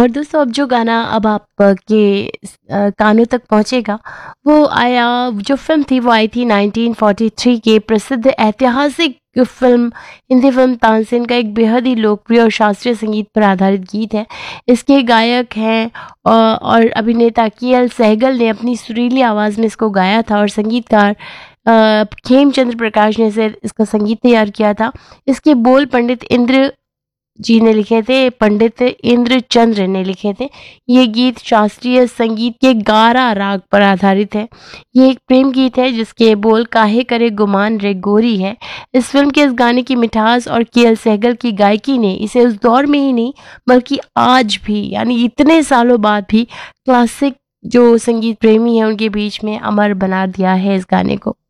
और दोस्तों अब जो गाना अब आपके कानों तक पहुंचेगा वो आया, जो फिल्म थी वो आई थी 1943 के प्रसिद्ध ऐतिहासिक फिल्म, हिंदी फिल्म तानसेन का एक बेहद ही लोकप्रिय और शास्त्रीय संगीत पर आधारित गीत है। इसके गायक हैं और अभिनेता के.एल. सहगल ने अपनी सुरीली आवाज़ में इसको गाया था और संगीतकार खेमचंद्र प्रकाश ने इसका संगीत तैयार किया था। इसके बोल पंडित इंद्र जी ने लिखे थे, पंडित इंद्रचंद्र ने लिखे थे। ये गीत शास्त्रीय संगीत के गारा राग पर आधारित है। ये एक प्रेम गीत है जिसके बोल काहे करे गुमान रे गोरी है। इस फिल्म के इस गाने की मिठास और के.एल. सहगल की गायकी ने इसे उस दौर में ही नहीं बल्कि आज भी, यानी इतने सालों बाद भी, क्लासिक जो संगीत प्रेमी है उनके बीच में अमर बना दिया है इस गाने को।